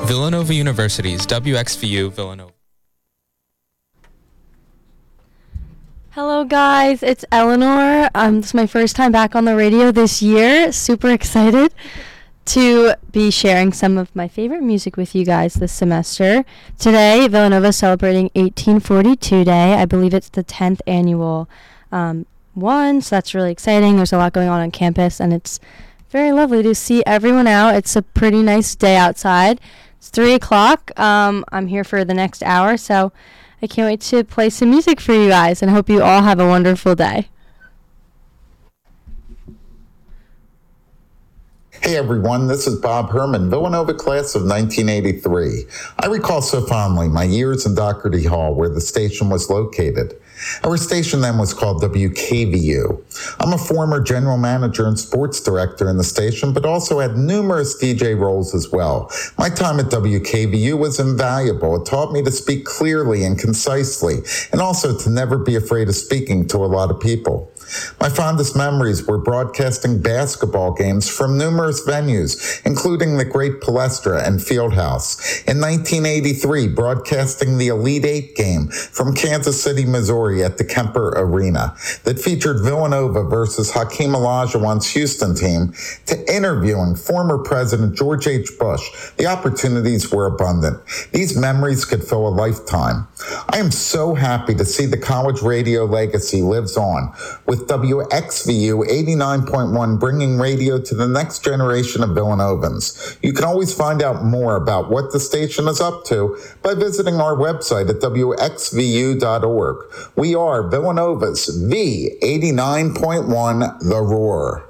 Villanova University's WXVU Villanova. Hello guys, it's Eleanor. This is my first time back on the radio this year. Super excited to be sharing some of my favorite music with you guys this semester. Today, Villanova is celebrating 1842 Day. I believe it's the 10th annual one, so that's really exciting. There's a lot going on campus, and it's very lovely to see everyone out. It's a pretty nice day outside. It's 3 o'clock. I'm here for the next hour, so I can't wait to play some music for you guys, and hope you all have a wonderful day. Hey everyone, this is Bob Herman, Villanova class of 1983. I recall so fondly my years in Doherty Hall, where the station was located. Our station then was called WKVU. I'm a former general manager and sports director in the station, but also had numerous DJ roles as well. My time at WKVU was invaluable. It taught me to speak clearly and concisely, and also to never be afraid of speaking to a lot of people. My fondest memories were broadcasting basketball games from numerous venues, including the Great Palestra and Fieldhouse. In 1983, broadcasting the Elite Eight game from Kansas City, Missouri at the Kemper Arena that featured Villanova versus Hakeem Olajuwon's Houston team, to interviewing former President George H. Bush. The opportunities were abundant. These memories could fill a lifetime. I am so happy to see the college radio legacy lives on, with WXVU 89.1 bringing radio to the next generation of Villanovans. You can always find out more about what the station is up to by visiting our website at WXVU.org. We are Villanova's V89.1 The Roar.